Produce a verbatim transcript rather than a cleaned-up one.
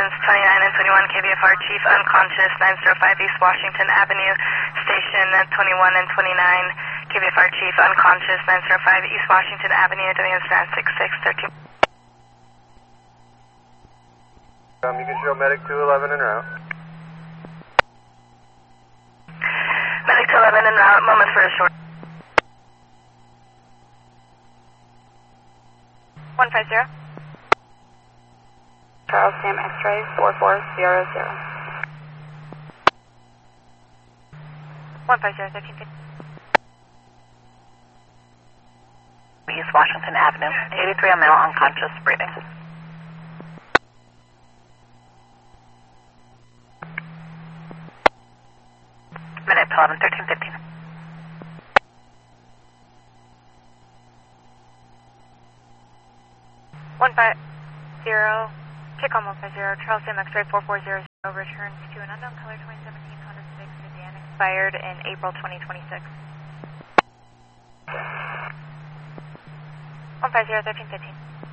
Residence twenty-nine and twenty-one, K V F R Chief unconscious, nine oh five East Washington Avenue, Station twenty-one and twenty-nine, K V F R Chief unconscious, nine oh five East Washington Avenue, W S nine six six thirteen. Um, you can show Medic two eleven en route. Medic two eleven en route, moment for a short. one five zero. Charles Sam X-ray four four zero zero. one five zero, thirteen fifty. East Washington Avenue, eighty-three male unconscious, breathing. Minute eleven, thirteen fifteen. one five zero, kick on one five zero, Charles Sam X-ray four four zero zero returns to an unknown color twenty seventeen Honda Civic sedan expired in April twenty twenty-six. one five zero, thirteen fifteen.